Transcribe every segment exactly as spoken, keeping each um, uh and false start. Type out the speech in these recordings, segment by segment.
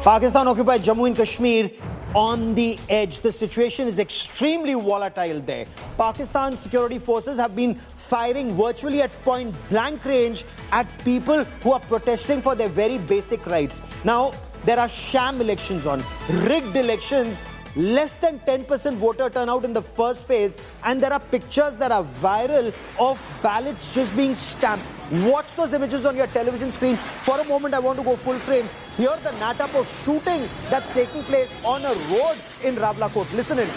Pakistan occupied Jammu and Kashmir on the edge. The situation is extremely volatile there. Pakistan security forces have been firing virtually at point blank range at people who are protesting for their very basic rights. Now, there are sham elections on, rigged elections, less than ten percent voter turnout in the first phase, and there are pictures that are viral of ballots just being stamped. Watch those images on your television screen. For a moment, I want to go full frame. Hear the nat-up of shooting that's taking place on a road in Rawalakot. Listen in.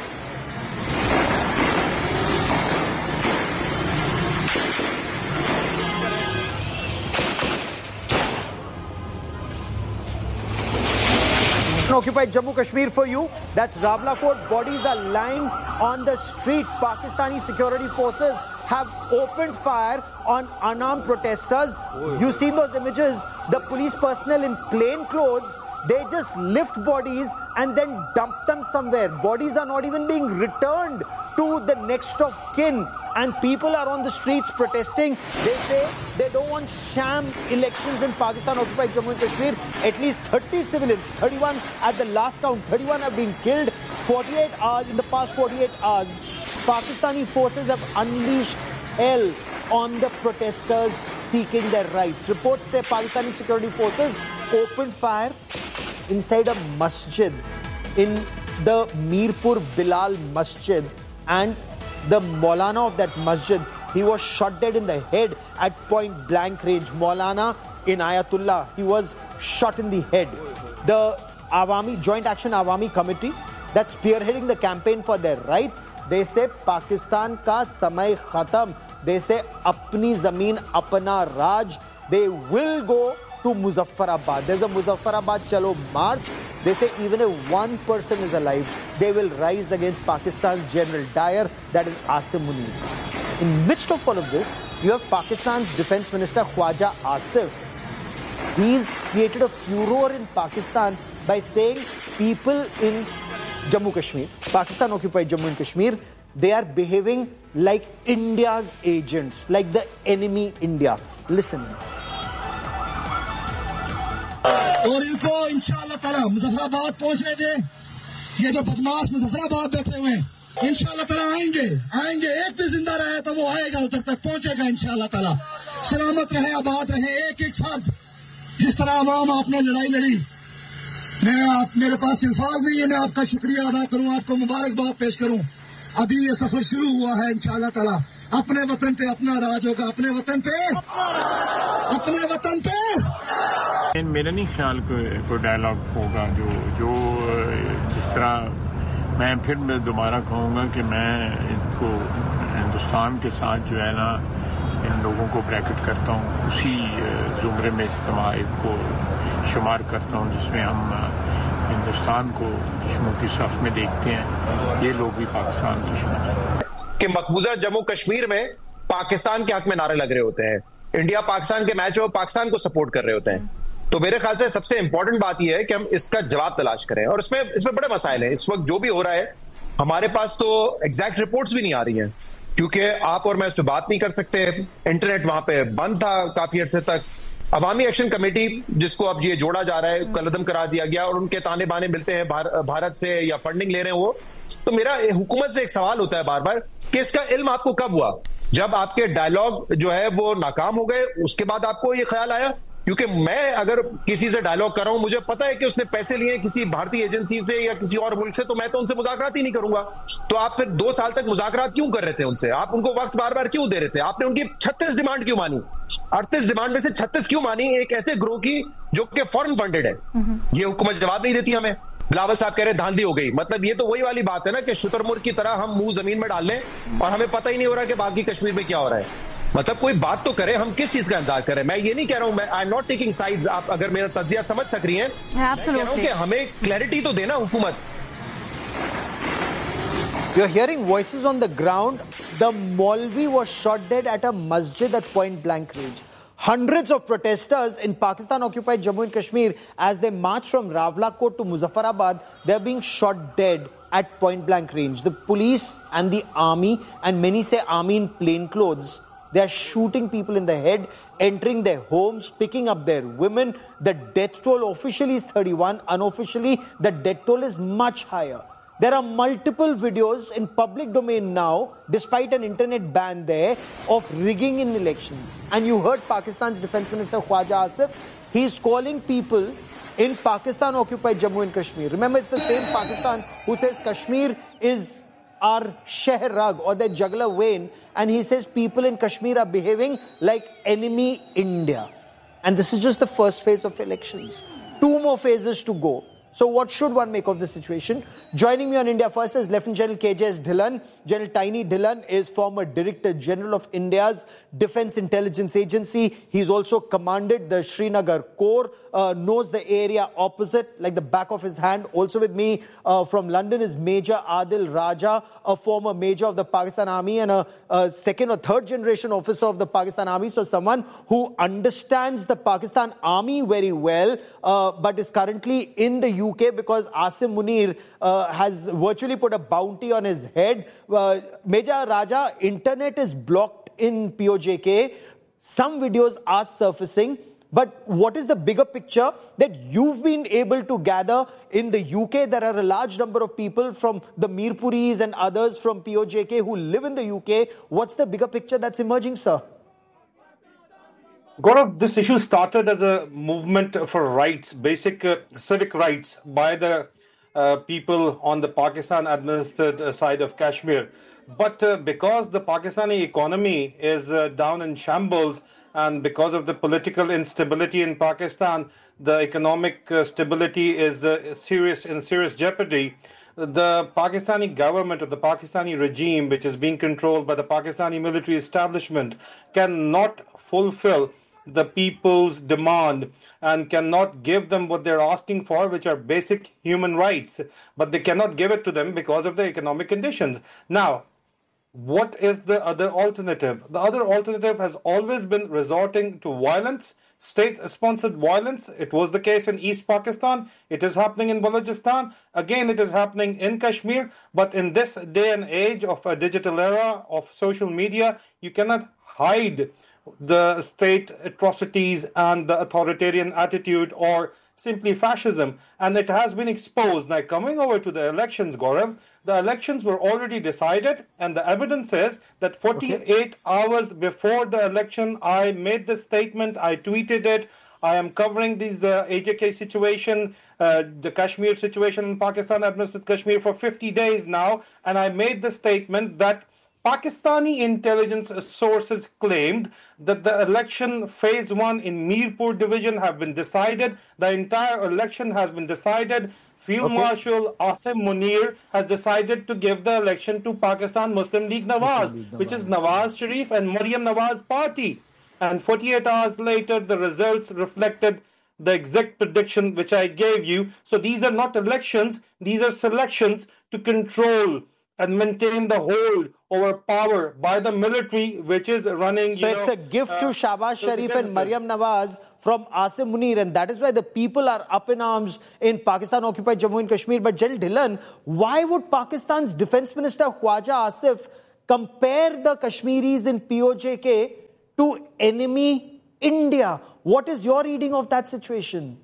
Occupied Jammu Kashmir for you. That's Rawalakot. Bodies are lying on the street. Pakistani security forces have opened fire on unarmed protesters. You've seen those images. The police personnel in plain clothes, they just lift bodies and then dump them somewhere. Bodies are not even being returned to the next of kin. And people are on the streets protesting. They say they don't want sham elections in Pakistan occupied Jammu and Kashmir. At least thirty civilians, thirty-one at the last count, thirty-one have been killed. forty-eight hours, in the past forty-eight hours, Pakistani forces have unleashed hell on the protesters seeking their rights. Reports say Pakistani security forces opened fire inside a masjid in the Mirpur Bilal Masjid, and the Maulana of that masjid, he was shot dead in the head at point blank range. Maulana Inayatullah, he was shot in the head. The Awami Joint Action Awami Committee that's spearheading the campaign for their rights, they say Pakistan ka samay khatam. They say apni zameen apna raj. They will go to Muzaffarabad. There's a Muzaffarabad Chalo march. They say even if one person is alive, they will rise against Pakistan's General Dyer, that is Asim Munir. In midst of all of this, you have Pakistan's Defense Minister Khwaja Asif. He's created a furor in Pakistan by saying people in Jammu Kashmir, Pakistan occupied Jammu and Kashmir, they are behaving like India's agents, like the enemy India. Listen. और इनको इंशाअल्लाह ताला मुजफ्फराबाद पहुंचने दे. ये जो बदमाश मुजफ्फराबाद बैठे हुए हैं, इंशाअल्लाह ताला आएंगे आएंगे एक भी जिंदा रहे तो वो आएगा, उधर तक पहुंचेगा इंशाअल्लाह ताला. सलामत रहे, आबाद रहे एक एक फर्द. जिस तरह आवाम आपने लड़ाई लड़ी, मैं आप मेरे पास अल्फाज नहीं है, मैं आपका शुक्रिया अदा करूं, आपको मुबारकबाद पेश करूं. अभी ये सफर शुरू हुआ है इंशाअल्लाह ताला. अपने वतन पे अपना राज होगा, अपने वतन पे अपने वतन पे. मेरा नहीं ख्याल कोई को डायलॉग होगा जो जो जिस तरह मैं फिर मैं दोबारा कहूँगा कि मैं इनको हिंदुस्तान के साथ जो है ना इन लोगों को ब्रैकेट करता हूँ, उसी जुमरे में इस्तेमाल को शुमार करता हूँ जिसमें हम हिंदुस्तान को दुश्मनों की सफ में देखते हैं. ये लोग भी पाकिस्तान दुश्मन हैं कि मकबूजा जम्मू कश्मीर में पाकिस्तान के हक में नारे लग रहे होते हैं. इंडिया पाकिस्तान के मैच में वो पाकिस्तान को सपोर्ट कर रहे होते हैं. तो मेरे ख्याल से सबसे इंपॉर्टेंट बात यह है कि हम इसका जवाब तलाश करें. और इसमें इसमें बड़े मसाइल हैं. इस वक्त जो भी हो रहा है, हमारे पास तो एग्जैक्ट रिपोर्ट्स भी नहीं आ रही हैं, क्योंकि आप और मैं इस पर बात नहीं कर सकते. इंटरनेट वहां पे बंद था काफी अर्से तक. अवामी एक्शन कमेटी जिसको अब ये जोड़ा जा रहा है, कलदम करार दिया गया और उनके ताने बाने मिलते हैं भार, भारत से या फंडिंग ले रहे हैं वो. तो मेरा हुकूमत से एक सवाल होता है बार बार कि इसका इल्म आपको कब हुआ? जब आपके डायलॉग जो है वो नाकाम हो गए, उसके बाद आपको ये ख्याल आया? क्योंकि मैं अगर किसी से डायलॉग कर रहा हूं, मुझे पता है कि उसने पैसे लिए किसी भारतीय एजेंसी से या किसी और मुल्क से, तो मैं तो उनसे मुज़ाकरात ही नहीं करूंगा. तो आप फिर दो साल तक मुज़ाकरात क्यों कर रहे थे उनसे? आप उनको वक्त बार बार क्यों दे रहे थे? आपने उनकी छत्तीस डिमांड क्यों मानी? अड़तीस डिमांड में से छत्तीस क्यों मानी एक ऐसे ग्रोह की जो कि फॉरेन फंडेड है? ये हुकूमत जवाब नहीं देती हमें. बिलावल साहब कह रहे धांधली हो गई. मतलब ये तो वही वाली बात है ना कि शुतुरमुर्ग की तरह हम मुंह जमीन में डाल लें और हमें पता ही नहीं हो रहा कि बाकी कश्मीर में क्या हो रहा है. मतलब कोई बात तो करें, हम किस चीज का इंतजार करें? मैं ये नहीं कह रहा हूं, मैं I am not taking sides. आप अगर मेरा तज्जिया समझ सक रही हैं, मैं कह रहा हूं कि हमें क्लैरिटी तो देना हुकूमत. You're hearing voices on the ground. The Maulvi was shot dead at a masjid at point blank range. Hundreds of protesters in Pakistan-occupied Jammu and Kashmir, as they march from Rawalakot to Muzaffarabad, they're being shot dead at point blank range. The police and the army, and many say army in plain clothes, They are shooting people in the head, entering their homes, picking up their women. The death toll officially is thirty-one. Unofficially, the death toll is much higher. There are multiple videos in public domain now, despite an internet ban there, of rigging in elections. And you heard Pakistan's Defense Minister Khwaja Asif. He's calling people in Pakistan-occupied Jammu and Kashmir. Remember, it's the same Pakistan who says Kashmir is our Sheher Rag or their jugular vein. And he says people in Kashmir are behaving like enemy India. And this is just the first phase of elections. Two more phases to go. So what should one make of the situation? Joining me on India First is Lieutenant General K J S Dhillon. General Tiny Dhillon is former Director General of India's Defense Intelligence Agency. He's also commanded the Srinagar Corps, uh, knows the area opposite like the back of his hand. Also with me uh, from London is Major Adil Raja, a former Major of the Pakistan Army and a, a second or third generation officer of the Pakistan Army. So someone who understands the Pakistan Army very well, uh, but is currently in the U K because Asim Munir uh, has virtually put a bounty on his head. Uh, Major Raja, internet is blocked in P O J K. Some videos are surfacing. But what is the bigger picture that you've been able to gather in the U K? There are a large number of people from the Mirpuris and others from P O J K who live in the U K. What's the bigger picture that's emerging, sir? Gaurav, this issue started as a movement for rights, basic uh, civic rights by the uh, people on the Pakistan-administered uh, side of Kashmir. But uh, because the Pakistani economy is uh, down in shambles and because of the political instability in Pakistan, the economic uh, stability is uh, serious in serious jeopardy. The Pakistani government or the Pakistani regime, which is being controlled by the Pakistani military establishment, cannot fulfill the people's demand and cannot give them what they're asking for, which are basic human rights. But they cannot give it to them because of the economic conditions. Now, what is the other alternative? The other alternative has always been resorting to violence, state-sponsored violence. It was the case in East Pakistan. It is happening in Balochistan. Again, it is happening in Kashmir. But in this day and age of a digital era of social media, you cannot hide the state atrocities and the authoritarian attitude or simply fascism. And it has been exposed. Now, coming over to the elections, Gaurav, the elections were already decided, and the evidence is that forty-eight okay. hours before the election, I made this statement, I tweeted it, I am covering this uh, A J K situation, uh, the Kashmir situation in Pakistan, administered Kashmir for fifty days now, and I made the statement that Pakistani intelligence sources claimed that the election phase one in Mirpur division have been decided. The entire election has been decided. Field okay. Marshal Asim Munir has decided to give the election to Pakistan Muslim League Nawaz, League Nawaz, which is Nawaz Sharif and Maryam Nawaz party. And forty-eight hours later, the results reflected the exact prediction which I gave you. So these are not elections, these are selections to control and maintain the hold over power by the military, which is running. So you it's know, a gift uh, to Shahbaz Sharif and Maryam Nawaz from Asim Munir, and that is why the people are up in arms in Pakistan-occupied Jammu and Kashmir. But General Dhillon, why would Pakistan's Defense Minister Khwaja Asif compare the Kashmiris in P O J K to enemy India? What is your reading of that situation?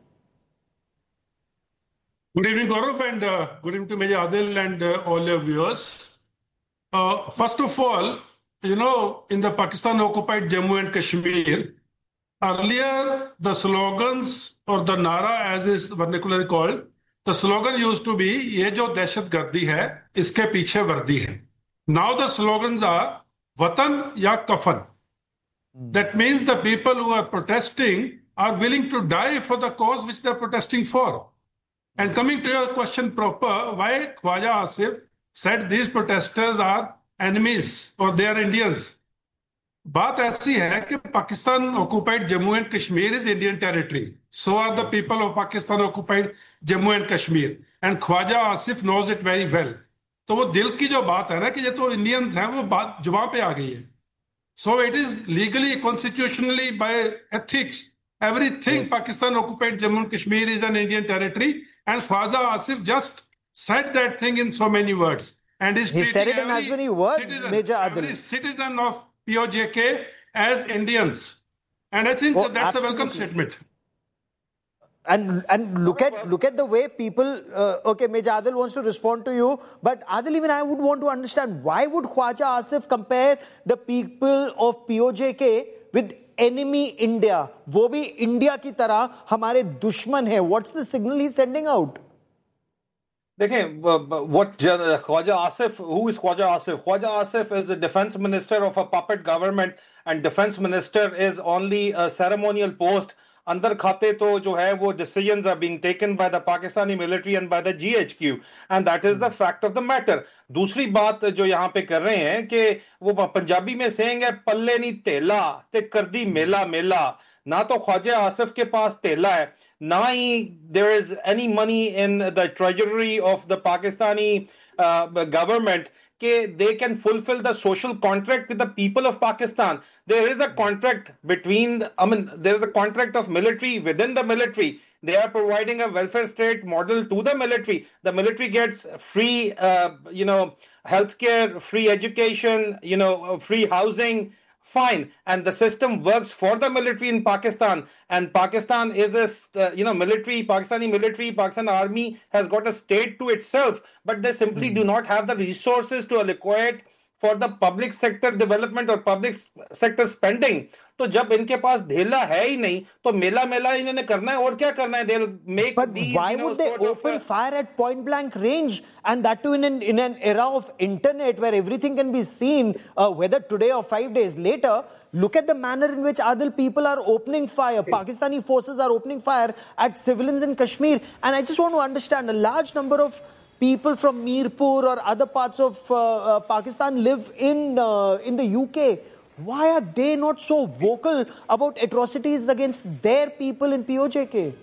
Good evening, Gaurav, and uh, good evening to Major Adil and uh, all your viewers. Uh, first of all, you know, in the Pakistan-occupied Jammu and Kashmir, earlier the slogans or the Nara, as is vernacularly called, the slogan used to be, "Ye jo dehshat gardi hai, iske piche vardi hai." Now the slogans are, "Watan ya kafan." That means the people who are protesting are willing to die for the cause which they are protesting for. And coming to your question proper, why Khwaja Asif said these protesters are enemies or they are Indians. बात ऐसी है कि Pakistan occupied Jammu and Kashmir is Indian territory. So are the people of Pakistan occupied Jammu and Kashmir. And Khwaja Asif knows it very well. तो वो दिल की जो बात है ना कि ये तो Indians हैं, वो बात जुबान पे आ गई है. So it is legally, constitutionally, by ethics, everything yes. Pakistan occupied Jammu and Kashmir is an Indian territory. And Khwaja Asif just said that thing in so many words. And is he said it in as many words, citizen, Major Adil. Every citizen of P O J K as Indians. And I think Oh, that that's absolutely. a welcome statement. And and look at look at the way people. Uh, okay, Major Adil wants to respond to you, but Adil, even I would want to understand why would Khwaja Asif compare the people of P O J K with enemy India? वो भी India की तरह हमारे दुश्मन है. What's the signal he's sending out? देखें, what Khwaja Asif, who is Khwaja Asif? Khwaja Asif is the defense minister of a puppet government, and defense minister is only a ceremonial post. अंदर खाते तो जो है वो decisions are being taken by the Pakistani military and by the G H Q, and that is the fact of the matter. दूसरी बात जो यहाँ पे कर रहे हैं कि वो पंजाबी में saying है पल्ले नी तेला ते कर दी मेला मेला. ना तो ख्वाजा आसिफ के पास तेला है, ना ही there is any money in the treasury of the Pakistani uh, government कि they can fulfill the social contract with the people of Pakistan. There is a contract between, I mean, there is a contract of military within the military. They are providing a welfare state model to the military. The military gets free, uh, you know, healthcare, free education, you know, free housing. Fine, and the system works for the military in Pakistan, and Pakistan is a uh, you know military, Pakistani military, Pakistan army has got a state to itself, but they simply mm. do not have the resources to allocate for the public sector development or public sector spending. तो जब इनके पास ढेला है ही नहीं तो मेला मेला इन्होंने करना है और क्या करना है? They'll make but these, why you know, would they open of, uh, fire at point blank range, and that too in an in an era of internet where everything can be seen, uh, whether today or five days later? Look at the manner in which Adil people are opening fire. Pakistani forces are opening fire at civilians in Kashmir, and I just want to understand, a large number of people from Mirpur or other parts of uh, uh, Pakistan live in uh, in the U K. Why are they not so vocal about atrocities against their people in P O J K?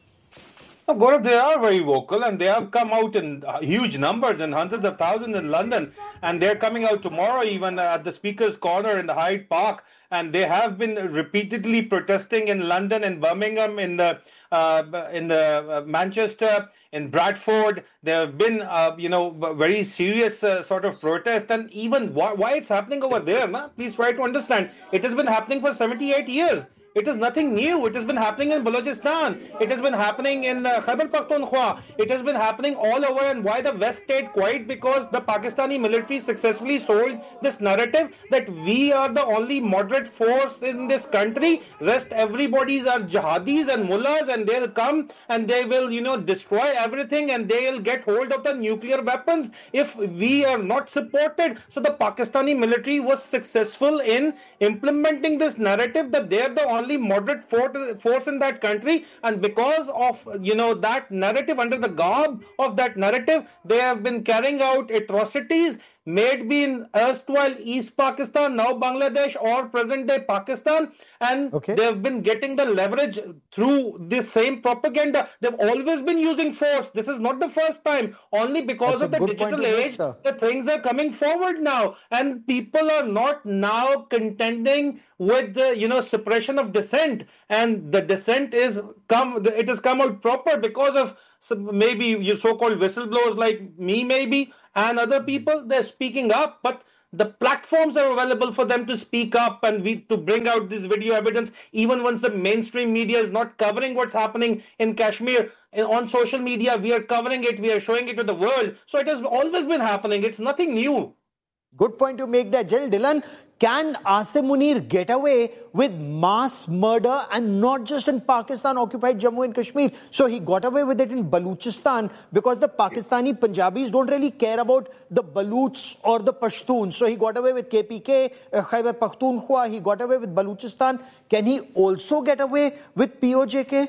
No, Gaurav, they are very vocal, and they have come out in huge numbers, in hundreds of thousands in London, and they're coming out tomorrow even at the Speaker's Corner in the Hyde Park, and they have been repeatedly protesting in London, in Birmingham, in the uh, in the uh, Manchester, in Bradford. There have been, uh, you know, very serious uh, sort of protest, and even why, why it's happening over there, na? Please try to understand. It has been happening for seventy-eight years. It is nothing new. It has been happening in Balochistan. It has been happening in uh, Khyber Pakhtunkhwa. It has been happening all over. And why the West stayed quiet? Because the Pakistani military successfully sold this narrative that we are the only moderate force in this country. Rest everybody's are jihadis and mullahs, and they'll come and they will, you know, destroy everything, and they'll get hold of the nuclear weapons if we are not supported. So the Pakistani military was successful in implementing this narrative that they are the only moderate force in that country, and because of, you know, that narrative, under the garb of that narrative, they have been carrying out atrocities, may it be in erstwhile East Pakistan, now Bangladesh, or present day Pakistan, and okay. they have been getting the leverage through this same propaganda. They've always been using force. This is not the first time. Only because That's of the digital age, make, the things are coming forward now, and people are not now contending with the, you know, suppression of dissent, and the dissent is come. It has come out proper because of maybe you so-called whistleblowers like me, maybe, and other people. They're speaking up, but the platforms are available for them to speak up and we, to bring out this video evidence, even once the mainstream media is not covering what's happening in Kashmir. On social media, we are covering it, we are showing it to the world. So it has always been happening. It's nothing new. Good point you make there, Jill Dillon. Can Asim Munir get away with mass murder, and not just in Pakistan-occupied Jammu and Kashmir? So he got away with it in Baluchistan because the Pakistani Punjabis don't really care about the Baluchs or the Pashtuns. So he got away with K P K, uh, Khyber Pakhtunkhwa, he got away with Baluchistan. Can he also get away with P O J K?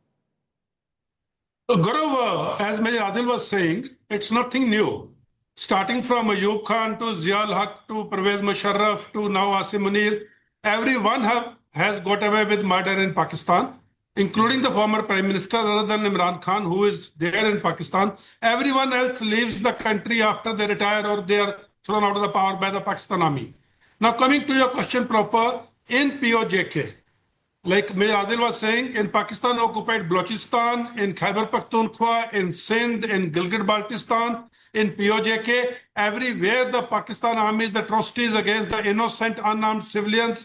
Uh, Gaurav, uh, as Major Adil was saying, it's nothing new. Starting from Ayub Khan to Ziaul Haq to Pervez Musharraf to now Asim Munir, everyone have, has got away with murder in Pakistan, including the former Prime Minister other than Imran Khan, who is there in Pakistan. Everyone else leaves the country after they retire or they are thrown out of the power by the Pakistan army. Now coming to your question proper, in P O J K, like Major Adil was saying, in Pakistan-occupied Balochistan, in Khyber Pakhtunkhwa, in Sindh, in Gilgit-Baltistan, in P O J K, everywhere the Pakistan army's atrocities against the innocent unarmed civilians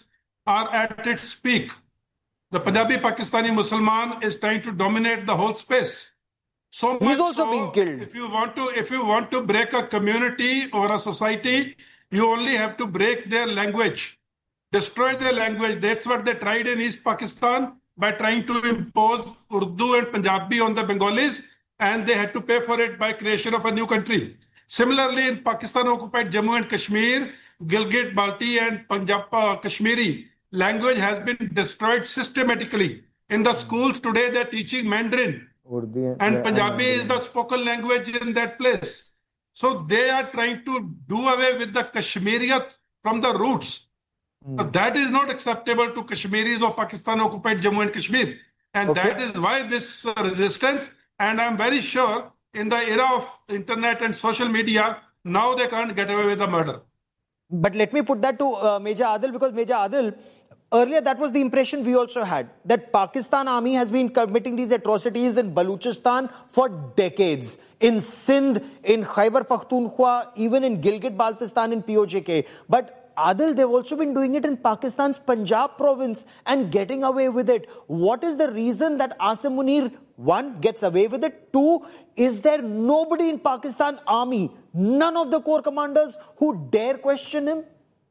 are at its peak. The Punjabi Pakistani Musliman is trying to dominate the whole space. So He's much also so, being killed. If you want to, if you want to break a community or a society, you only have to break their language, destroy their language. That's what they tried in East Pakistan by trying to impose Urdu and Punjabi on the Bengalis, and they had to pay for it by creation of a new country. Similarly, in Pakistan-occupied Jammu and Kashmir, Gilgit, Balti, and Punjab uh, Kashmiri language has been destroyed systematically. In the schools today, they're teaching Mandarin. Urdu And yeah, Punjabi and, is the spoken language in that place. So they are trying to do away with the Kashmiriyat from the roots. Mm. So that is not acceptable to Kashmiris or Pakistan-occupied Jammu and Kashmir. And okay. that is why this uh, resistance, and I'm very sure in the era of internet and social media, now they can't get away with the murder. But let me put that to uh, Major Adil, because Major Adil, earlier that was the impression we also had, that Pakistan army has been committing these atrocities in Baluchistan for decades. In Sindh, in Khyber Pakhtunkhwa, even in Gilgit-Baltistan, in P O J K. But Adil, they've also been doing it in Pakistan's Punjab province and getting away with it. What is the reason that Asim Munir, one, gets away with it? Two, is there nobody in Pakistan army, none of the corps commanders, who dare question him?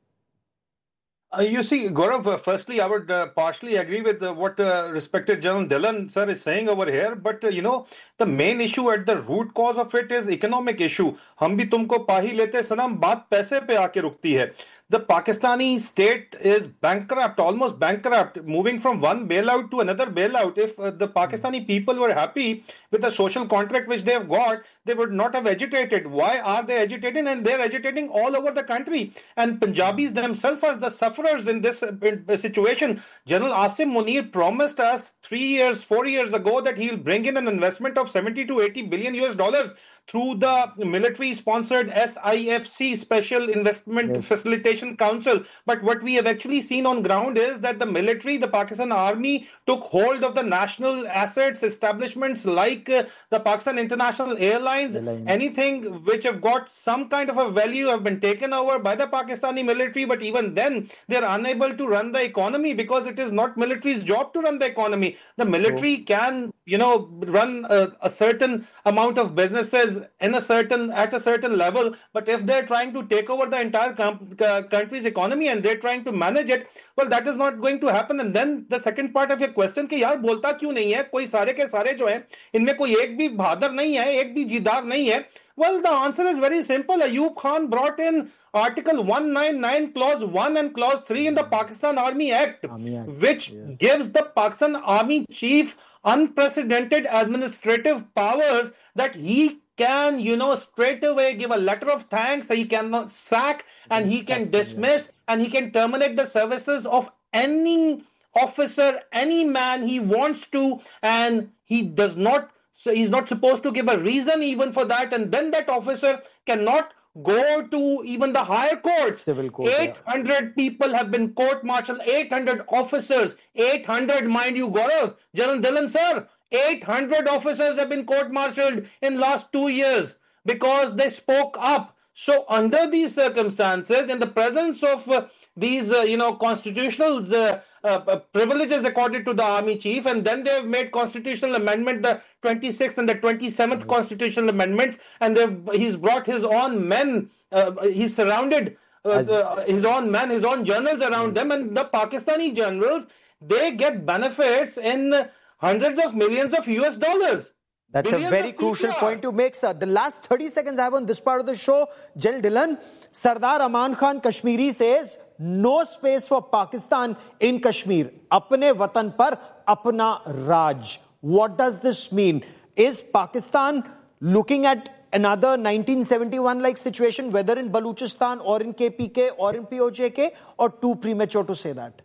Uh, you see, Gaurav, uh, firstly, I would uh, partially agree with uh, what uh, respected General Dhillon sir is saying over here. But, uh, you know, the main issue at the root cause of it is economic issue. Hum bhi tumko pa hi lete sanam, baat paise pe aake rukti hai. The Pakistani state is bankrupt, almost bankrupt, moving from one bailout to another bailout. If uh, the Pakistani people were happy with the social contract which they have got, they would not have agitated. Why are they agitating? And they're agitating all over the country. And Punjabis themselves are the sufferers in this situation. General Asim Munir promised us three years, four years ago that he'll bring in an investment of seventy to eighty billion U S dollars through the military-sponsored S I F C, Special Investment yes. Facilitation Council. But what we have actually seen on ground is that the military, the Pakistan Army, took hold of the national assets, establishments like uh, the Pakistan International Airlines. Airlines. Anything which have got some kind of a value have been taken over by the Pakistani military. But even then, they're unable to run the economy because it is not military's job to run the economy. The military oh. can, you know, run a, a certain amount of businesses in a certain at a certain level, but if they're trying to take over the entire com- uh, country's economy and they're trying to manage it, well, that is not going to happen. And then the second part of your question कि यार बोलता क्यों नहीं है कोई सारे के सारे जो हैं इनमें कोई एक भी बहादुर नहीं है एक भी जीदार नहीं है. Well, the answer is very simple. Ayub Khan brought in Article one ninety-nine, Clause one and Clause three in the Pakistan Army Act, Army Act which yes. gives the Pakistan Army Chief unprecedented administrative powers that he can, you know, straight away give a letter of thanks. He can sack and he can dismiss and he can terminate the services of any officer, any man he wants to, and he does not. So he's not supposed to give a reason even for that. And then that officer cannot go to even the higher courts. Civil court, eight hundred yeah. people have been court-martialed, eight hundred officers, eight hundred, mind you, Gaurav, General Dhillon sir, eight hundred officers have been court-martialed in last two years because they spoke up. So under these circumstances, in the presence of uh, these, uh, you know, constitutional uh, uh, privileges accorded to the army chief, and then they have made constitutional amendment, the twenty-sixth and the twenty-seventh mm-hmm. constitutional amendments, and he's brought his own men, uh, he's surrounded uh, As, uh, his own men, his own generals around mm-hmm. them, and the Pakistani generals, they get benefits in hundreds of millions of U S dollars. That's Billions a very crucial point to make, sir. The last thirty seconds I have on this part of the show, General Dhillon, Sardar Aman Khan Kashmiri says, no space for Pakistan in Kashmir. Apne watan par apna raj. What does this mean? Is Pakistan looking at another nineteen seventy-one-like situation, whether in Baluchistan or in K P K or in P O J K, or too premature to say that?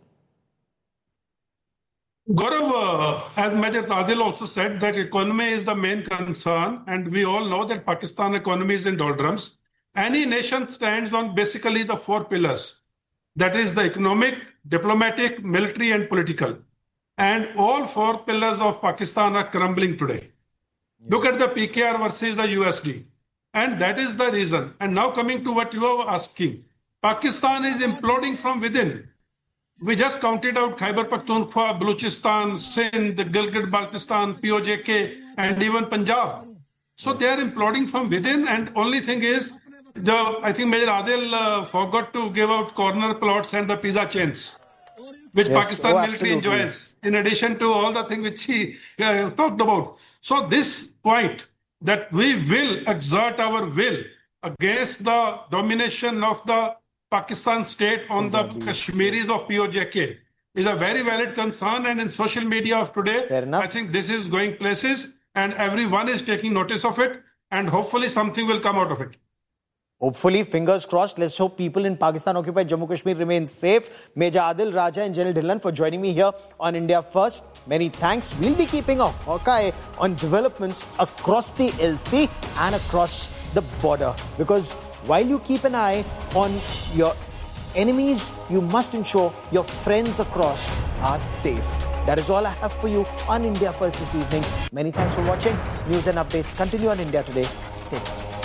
Gaurav, uh, as Major Adil also said, that economy is the main concern, and we all know that Pakistan economy is in doldrums. Any nation stands on basically the four pillars. That is the economic, diplomatic, military, and political. And all four pillars of Pakistan are crumbling today. Yeah. Look at the P K R versus the U S D. And that is the reason. And now coming to what you are asking, Pakistan is imploding from within. we just counted out Khyber Pakhtunkhwa, Balochistan, Sindh, Gilgit-Baltistan, P O J K, and even Punjab. So they are imploding from within, and only thing is, the I think Major Adil uh, forgot to give out corner plots and the pizza chains, which yes. Pakistan oh, military absolutely. enjoys, in addition to all the things which he uh, talked about. So this point that we will exert our will against the domination of the Pakistan state on the Kashmiris of P O J K is a very valid concern, and in social media of today, I think this is going places and everyone is taking notice of it, and hopefully something will come out of it. Hopefully, fingers crossed. Let's hope people in Pakistan-occupied Jammu Kashmir remain safe. Major Adil Raja and General Dhillon for joining me here on India First. Many thanks. We'll be keeping a hawk eye on developments across the L C and across the border. Because while you keep an eye on your enemies, you must ensure your friends across are safe. That is all I have for you on India First this evening. Many thanks for watching. News and updates continue on India Today. Stay with us.